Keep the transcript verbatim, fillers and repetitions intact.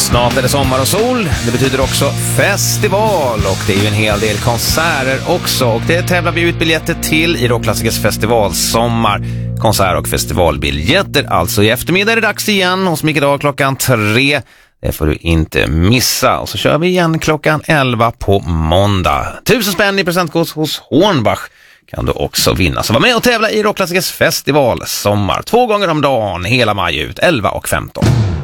Snart är det sommar och sol. Det betyder också festival. Och det är ju en hel del konserter också. Och det tävlar vi ut biljetter till i Rockklassikers festival sommar. Konsert- och festivalbiljetter. Alltså i eftermiddag är det dags igen hos Micke Dag klockan tre. Det får du inte missa. Och så kör vi igen klockan elva på måndag. Tusen spänn i presentgods hos Hornbach kan du också vinna. Så var med och tävla i Rockklassikers festival sommar. Två gånger om dagen hela maj ut, elva och femton.